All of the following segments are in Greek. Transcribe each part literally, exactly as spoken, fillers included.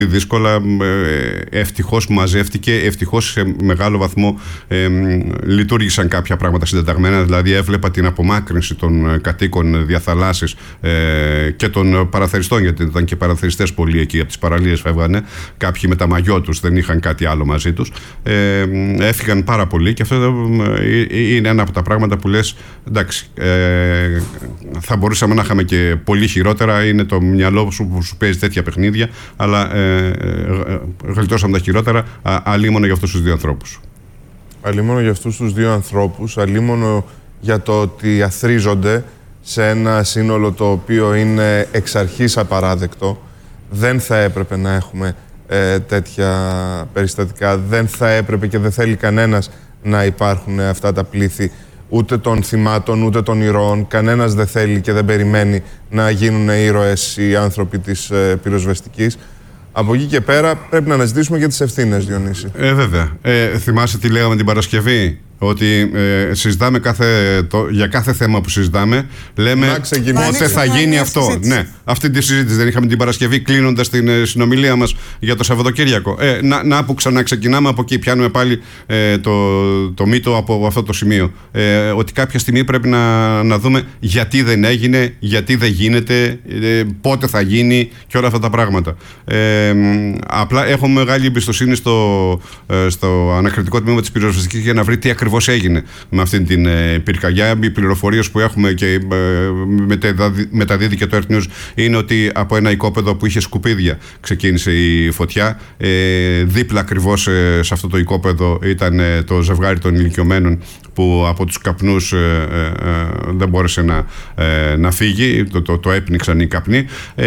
δύσκολα. Ευτυχώς μαζεύτηκε, ευτυχώς σε μεγάλο βαθμό ε, λειτουργήσαν κάποια πράγματα συντεταγμένα. Δηλαδή έβλεπα την απομάκρυνση των κατοίκων διαθαλάσσης ε, και των παραθεριστών, γιατί ήταν και παραθεριστές πολλοί εκεί, από τις παραλίες φεύγανε. Κάποιοι με τα μαγιό τους, δεν είχαν κάτι άλλο μαζί τους. Ε, έφυγαν πάρα πολύ και αυτό είναι ένα από τα πράγματα που λες, εντάξει, ε, θα μπορούσαμε να είχαμε και πολύ χειρότερα. Είναι το μυαλό σου που σου παίζει τέτοια παιχνίδια, αλλά ε, γλιτώσαμε τα χειρότερα, αλίμονο για αυτούς τους δύο ανθρώπους. Αλίμονο για αυτούς τους δύο ανθρώπους, αλίμονο για το ότι αθρίζονται σε ένα σύνολο το οποίο είναι εξ αρχής απαράδεκτο. Δεν θα έπρεπε να έχουμε ε, τέτοια περιστατικά, δεν θα έπρεπε και δεν θέλει κανένας να υπάρχουν αυτά τα πλήθη ούτε των θυμάτων ούτε των ηρώων. Κανένας δεν θέλει και δεν περιμένει να γίνουν ήρωες οι άνθρωποι της ε, πυροσβεστικής. Από εκεί και πέρα πρέπει να αναζητήσουμε και τις ευθύνες, Διονύση. Ε, βέβαια. Ε, θυμάσαι τι λέγαμε την Παρασκευή? Ότι ε, συζητάμε κάθε, το, για κάθε θέμα που συζητάμε, λέμε πότε θα γίνει αυτό. Συζήτηση. Ναι, αυτή τη συζήτηση δεν είχαμε την Παρασκευή, κλείνοντας την ε, συνομιλία μας για το Σαββατοκύριακο. Ε, να, να που ξαναξεκινάμε από εκεί, πιάνουμε πάλι ε, το, το μύτο από αυτό το σημείο. Ε, ότι κάποια στιγμή πρέπει να, να δούμε γιατί δεν έγινε, γιατί δεν γίνεται, ε, πότε θα γίνει και όλα αυτά τα πράγματα. Ε, απλά έχω μεγάλη εμπιστοσύνη στο, ε, στο ανακριτικό τμήμα της πυροσβεστικής για να βρει τι ακριβώς έγινε με αυτήν την ε, πυρκαγιά. Οι πληροφορίες που έχουμε και ε, μεταδίδει και το Earth News είναι ότι από ένα οικόπεδο που είχε σκουπίδια ξεκίνησε η φωτιά. Ε, δίπλα ακριβώς ε, σε αυτό το οικόπεδο ήταν ε, το ζευγάρι των ηλικιωμένων που από τους καπνούς ε, ε, ε, δεν μπόρεσε να, ε, να φύγει. Το, το, το έπνιξαν οι καπνοί. Ε,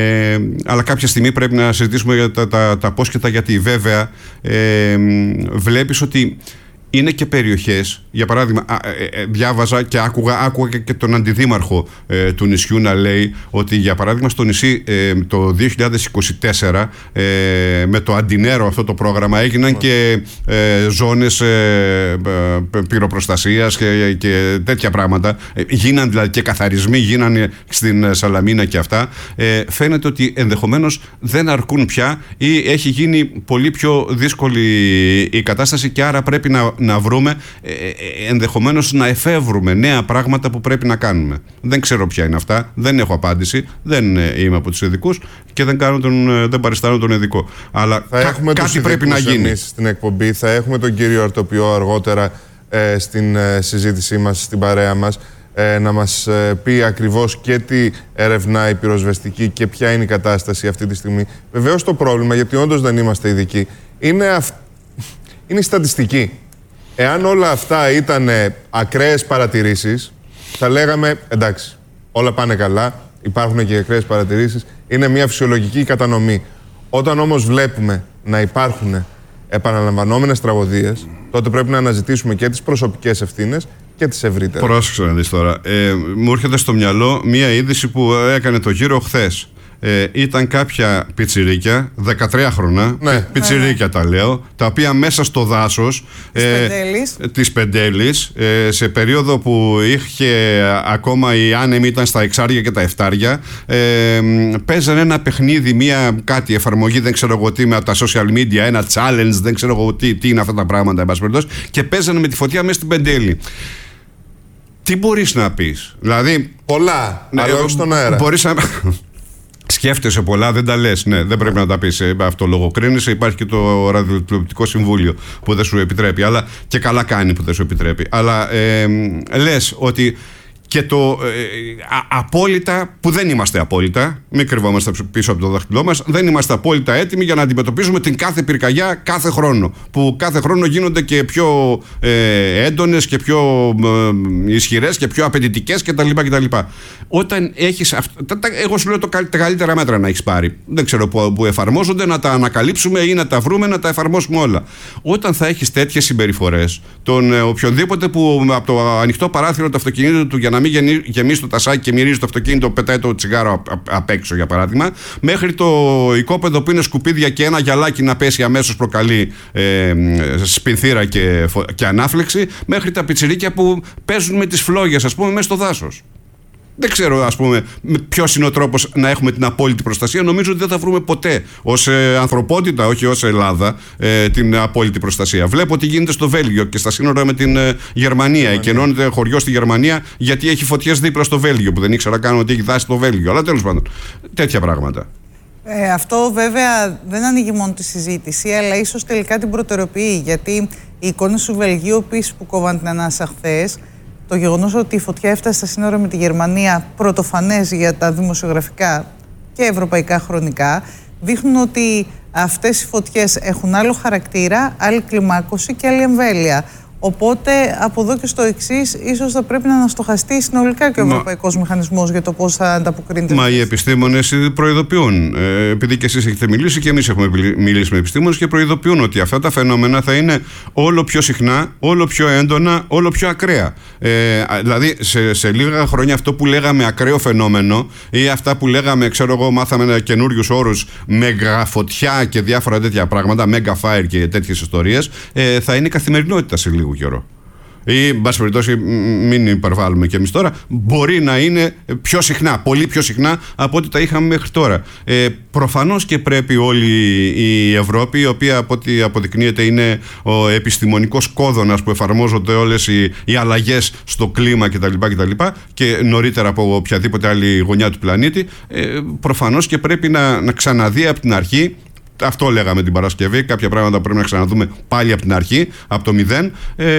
αλλά κάποια στιγμή πρέπει να συζητήσουμε για τα, τα, τα πώς και τα γιατί. Βέβαια, ε, βλέπεις ότι είναι και περιοχές, για παράδειγμα, διάβαζα και άκουγα, άκουγα και τον αντιδήμαρχο ε, του νησιού να λέει ότι, για παράδειγμα, στο νησί ε, το δύο χιλιάδες είκοσι τέσσερα ε, με το Αντινέρο αυτό το πρόγραμμα έγιναν και ε, ζώνες ε, πυροπροστασίας και, και τέτοια πράγματα. Ε, γίναν δηλαδή και καθαρισμοί, γίνανε στην Σαλαμίνα και αυτά. Ε, φαίνεται ότι ενδεχομένως δεν αρκούν πια ή έχει γίνει πολύ πιο δύσκολη η κατάσταση και άρα πρέπει να να βρούμε, ε, ενδεχομένως να εφεύρουμε νέα πράγματα που πρέπει να κάνουμε. Δεν ξέρω ποια είναι αυτά, δεν έχω απάντηση, δεν είμαι από τους ειδικούς και δεν, κάνω τον, δεν παριστάνω τον ειδικό. Αλλά θα έχουμε κάτι πρέπει να γίνει. Στην εκπομπή θα έχουμε τον κύριο Αρτοπιό αργότερα ε, στην ε, συζήτησή μας, στην παρέα μας, ε, να μας ε, πει ακριβώς και τι ερευνά η πυροσβεστική και ποια είναι η κατάσταση αυτή τη στιγμή. Βεβαίως το πρόβλημα, γιατί όντως δεν είμαστε ειδικοί, είναι, αυ... είναι η στατιστική. Εάν όλα αυτά ήταν ακραίες παρατηρήσεις, θα λέγαμε εντάξει, όλα πάνε καλά, υπάρχουν και ακραίες παρατηρήσεις, είναι μια φυσιολογική κατανομή. Όταν όμως βλέπουμε να υπάρχουν επαναλαμβανόμενες τραγωδίες, τότε πρέπει να αναζητήσουμε και τις προσωπικές ευθύνες και τις ευρύτερες. Πρόσεξε να δεις τώρα. Ε, μου έρχεται στο μυαλό μια είδηση που έκανε το γύρο χθες. Ε, ήταν κάποια πιτσιρίκια, δεκατρία χρονά, ναι. πιτσιρίκια τα λέω, τα οποία μέσα στο δάσος ε, της Πεντέλης, ε, σε περίοδο που είχε ακόμα οι άνεμοι ήταν στα εξάρια και τα εφτάρια, ε, παίζανε ένα παιχνίδι, μια κάτι εφαρμογή, δεν ξέρω εγώ τι, με τα social media, ένα challenge, δεν ξέρω εγώ τι, τι είναι αυτά τα πράγματα, εν πάση περιπτώσει, και παίζανε με τη φωτιά μέσα στην Πεντέλη. Τι μπορείς να πεις? Δηλαδή, πολλά, ναι, αλλά όχι στον αέρα. Μπορείς να... Σκέφτεσαι πολλά, δεν τα λες. Ναι, δεν πρέπει να τα πεις. Αυτό λογοκρίνησε. Υπάρχει και το ραδιοτηλεοπτικό συμβούλιο που δεν σου επιτρέπει. Αλλά και καλά κάνει που δεν σου επιτρέπει. Αλλά ε, λες ότι και το ε, α, απόλυτα, που δεν είμαστε απόλυτα, μην κρυβόμαστε πίσω από το δάχτυλό μας, δεν είμαστε απόλυτα έτοιμοι για να αντιμετωπίζουμε την κάθε πυρκαγιά κάθε χρόνο. Που κάθε χρόνο γίνονται και πιο ε, έντονες και πιο ε, ισχυρές και πιο απαιτητικές κτλ. κτλ. Όταν έχεις αυτά, εγώ σου λέω το, τα καλύτερα μέτρα να έχεις πάρει. Δεν ξέρω που, που εφαρμόζονται, να τα ανακαλύψουμε ή να τα βρούμε, να τα εφαρμόσουμε όλα. Όταν θα έχεις τέτοιες συμπεριφορές, τον ε, οποιονδήποτε που από το ανοιχτό παράθυρο του αυτοκινήτου του για να μην γεμίσει το τασάκι και μυρίζει το αυτοκίνητο, πετάει το τσιγάρο απ' έξω για παράδειγμα, μέχρι το οικόπεδο που είναι σκουπίδια και ένα γυαλάκι να πέσει αμέσως προκαλεί ε, σπινθήρα και, και ανάφλεξη, μέχρι τα πιτσιρίκια που παίζουν με τις φλόγες, ας πούμε, μέσα στο δάσος. Δεν ξέρω, ας πούμε, ποιος είναι ο τρόπος να έχουμε την απόλυτη προστασία. Νομίζω ότι δεν θα βρούμε ποτέ ως ε, ανθρωπότητα, όχι ως Ελλάδα, ε, την απόλυτη προστασία. Βλέπω τι γίνεται στο Βέλγιο και στα σύνορα με την ε, Γερμανία. Εκενώνεται χωριό στη Γερμανία γιατί έχει φωτιές δίπλα στο Βέλγιο, που δεν ήξερα καν ότι έχει δάσει στο Βέλγιο. Αλλά τέλος πάντων, τέτοια πράγματα. Ε, αυτό βέβαια δεν ανοίγει μόνο τη συζήτηση, αλλά ίσως τελικά την προτεραιοποιεί. Γιατί οι εικόνες του Βελγίου επίσης που κόβαν την ανάσα χθες, το γεγονός ότι η φωτιά έφτασε στα σύνορα με τη Γερμανία, πρωτοφανές για τα δημοσιογραφικά και ευρωπαϊκά χρονικά, δείχνουν ότι αυτές οι φωτιές έχουν άλλο χαρακτήρα, άλλη κλιμάκωση και άλλη εμβέλεια. Οπότε από εδώ και στο εξής, ίσως θα πρέπει να αναστοχαστεί συνολικά και ο ευρωπαϊκός μηχανισμός για το πώς θα ανταποκρίνεται. Μα οι επιστήμονες προειδοποιούν. Ε, επειδή και εσείς έχετε μιλήσει και εμείς έχουμε μιλήσει με επιστήμονες και προειδοποιούν ότι αυτά τα φαινόμενα θα είναι όλο πιο συχνά, όλο πιο έντονα, όλο πιο ακραία. Ε, δηλαδή σε, σε λίγα χρόνια αυτό που λέγαμε ακραίο φαινόμενο ή αυτά που λέγαμε, ξέρω εγώ, μάθαμε καινούριους όρους, μεγαφωτιά και διάφορα τέτοια πράγματα, mega fire και τέτοιες ιστορίες, ε, θα είναι καθημερινότητα σε λίγο καιρό. Ή, εν πάση περιπτώσει, μην υπερβάλλουμε και εμείς τώρα, μπορεί να είναι πιο συχνά, πολύ πιο συχνά από ό,τι τα είχαμε μέχρι τώρα. Ε, προφανώς και πρέπει όλη η Ευρώπη, η οποία από ό,τι αποδεικνύεται είναι ο επιστημονικός κόδωνας που εφαρμόζονται όλες οι, οι αλλαγές στο κλίμα κτλ. κτλ. Και νωρίτερα από οποιαδήποτε άλλη γωνιά του πλανήτη, ε, προφανώς και πρέπει να, να ξαναδεί από την αρχή. Αυτό λέγαμε την Παρασκευή. Κάποια πράγματα πρέπει να ξαναδούμε πάλι από την αρχή, από το μηδέν.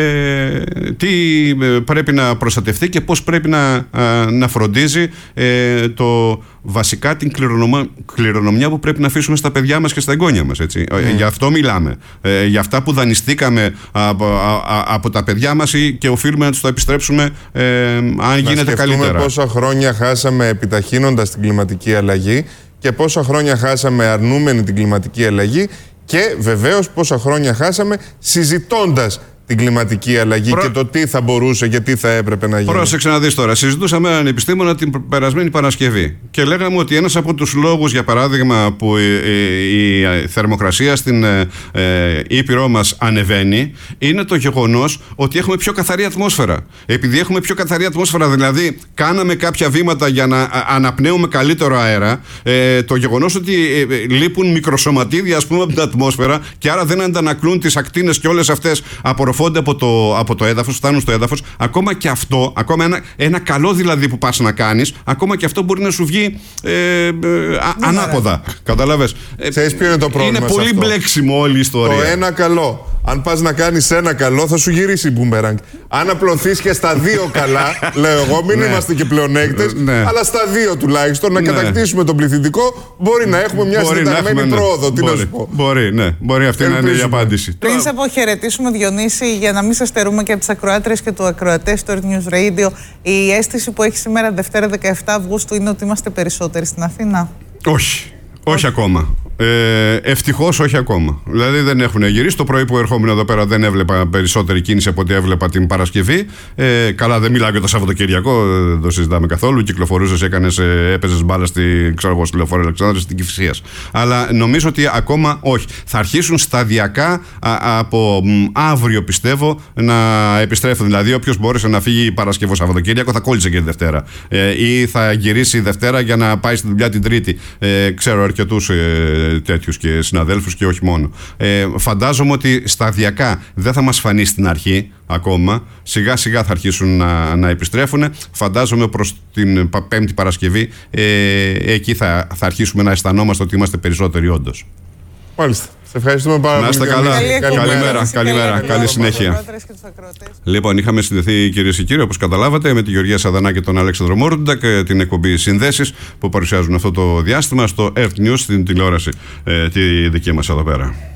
Ε, τι πρέπει να προστατευτεί και πώς πρέπει να, να φροντίζει ε, το, βασικά την κληρονομιά, κληρονομιά που πρέπει να αφήσουμε στα παιδιά μας και στα εγγόνια μας. Έτσι. Mm. Γι' αυτό μιλάμε. Ε, για αυτά που δανειστήκαμε από, α, από τα παιδιά μας και οφείλουμε να τους τα επιστρέψουμε ε, αν να γίνεται καλύτερα. Πόσα χρόνια χάσαμε επιταχύνοντας την κλιματική αλλαγή και πόσα χρόνια χάσαμε αρνούμενη την κλιματική αλλαγή και βεβαίως πόσα χρόνια χάσαμε συζητώντας την κλιματική αλλαγή Προ... και το τι θα μπορούσε και τι θα έπρεπε να γίνει. Πρόσεξε να δεις τώρα. Συζητούσαμε έναν επιστήμονα την περασμένη Παρασκευή και λέγαμε ότι ένας από τους λόγους, για παράδειγμα, που η, η, η θερμοκρασία στην ε, Ήπειρό μας ανεβαίνει είναι το γεγονός ότι έχουμε πιο καθαρή ατμόσφαιρα. Επειδή έχουμε πιο καθαρή ατμόσφαιρα, δηλαδή κάναμε κάποια βήματα για να αναπνέουμε καλύτερο αέρα, ε, το γεγονός ότι ε, λείπουν μικροσωματίδια, ας πούμε, από την ατμόσφαιρα και άρα δεν αντανακλούν τις ακτίνες και όλες αυτές απορροφούνται από το, από το έδαφος, φτάνουν στο έδαφος. Ακόμα και αυτό, ακόμα ένα, ένα καλό δηλαδή που πας να κάνεις, ακόμα και αυτό μπορεί να σου βγει ε, ε, α, ανάποδα. Καταλαβες. Ξέρεις ποιο είναι το πρόβλημα? Είναι πολύ αυτό. Μπλέξιμο όλη η ιστορία. Το ένα καλό. Αν πας να κάνεις ένα καλό, θα σου γυρίσει η boomerang. Αν απλωθείς και στα δύο καλά, λέω εγώ, μην ναι. είμαστε και πλεονέκτες, ναι. αλλά στα δύο τουλάχιστον να ναι. κατακτήσουμε τον πληθυντικό, μπορεί να έχουμε μια συντεταγμένη πρόοδο. Τι μπορεί, να σου πω. Μπορεί, ναι. Μπορεί αυτή Ελπίζουμε. να είναι η απάντηση. Πριν σε αποχαιρετήσουμε, Διονύση, για να μην σας στερούμε και από τις ακροάτριες και του ακροατές του Earth News Radio, η αίσθηση που έχει σήμερα Δευτέρα δεκαεφτά Αυγούστου είναι ότι είμαστε περισσότεροι στην Αθήνα? Όχι. Όχι, όχι ακόμα. Ε, ευτυχώς όχι ακόμα. Δηλαδή δεν έχουν γυρίσει. Το πρωί που ερχόμουν εδώ πέρα δεν έβλεπα περισσότερη κίνηση από ό,τι έβλεπα την Παρασκευή. Ε, καλά, δεν μιλάω για το Σαββατοκύριακο, δεν το συζητάμε καθόλου. Κυκλοφορούσες, έκανες, έπαιζες μπάλα στη, ξέρω εγώ, στη Λεωφόρο Αλεξάνδρας, στην Κηφισίας. Αλλά νομίζω ότι ακόμα όχι. Θα αρχίσουν σταδιακά α, από μ, αύριο, πιστεύω, να επιστρέφουν. Δηλαδή, όποιος μπόρεσε να φύγει Παρασκευό Σαββατοκύριακο θα κόλλησε και τη Δευτέρα. Ε, ή θα γυρίσει η Δευτέρα για να πάει στη δουλειά την Τρίτη. Ε, ξέρω αρκετούς ε, τέτοιους και συναδέλφους και όχι μόνο. Ε, φαντάζομαι ότι σταδιακά δεν θα μας φανεί στην αρχή ακόμα. Σιγά σιγά θα αρχίσουν να, να επιστρέφουν. Φαντάζομαι προς την Πέμπτη Παρασκευή ε, εκεί θα, θα αρχίσουμε να αισθανόμαστε ότι είμαστε περισσότεροι όντως. Μάλιστα. Σε ευχαριστούμε πάρα πολύ. Να είστε καλά. Καλημέρα. Καλημέρα. Καλή συνέχεια. Λοιπόν, είχαμε συνδεθεί, κυρίες και κύριοι, όπως καταλάβατε, με τη Γεωργία Σαδανά και τον Αλέξανδρο Μόρντουνα και την εκπομπή Συνδέσεις που παρουσιάζουν αυτό το διάστημα στο Earth News, στην τηλεόραση ε, τη δική μας εδώ πέρα.